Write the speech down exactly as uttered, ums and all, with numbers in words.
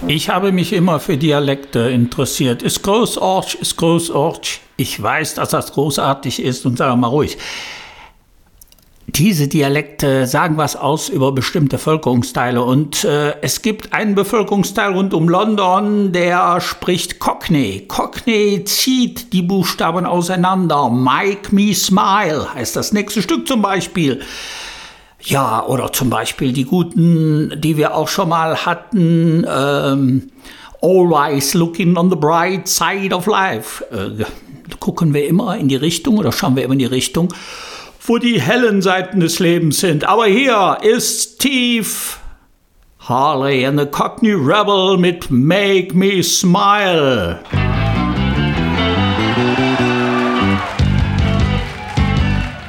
Ich habe mich immer für Dialekte interessiert. Ist großartig, ist großartig. Ich weiß, dass das großartig ist und sage mal ruhig. Diese Dialekte sagen was aus über bestimmte Bevölkerungsteile und äh, es gibt einen Bevölkerungsteil rund um London, der spricht Cockney. Cockney zieht die Buchstaben auseinander. Make me smile heißt das nächste Stück zum Beispiel. Ja, oder zum Beispiel die guten, die wir auch schon mal hatten, ähm, always looking on the bright side of life. Äh, gucken wir immer in die Richtung oder schauen wir immer in die Richtung, wo die hellen Seiten des Lebens sind. Aber hier ist Steve Harley and the Cockney Rebel mit Make Me Smile.